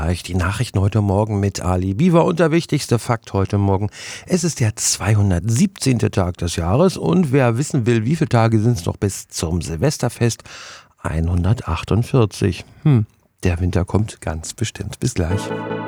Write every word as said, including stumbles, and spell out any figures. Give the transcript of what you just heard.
Die Nachrichten heute Morgen mit Ali Biwa und der wichtigste Fakt heute Morgen. Es ist der zweihundertsiebzehnte Tag des Jahres und wer wissen will, wie viele Tage sind es noch bis zum Silvesterfest? hundertachtundvierzig. Hm, der Winter kommt ganz bestimmt. Bis gleich.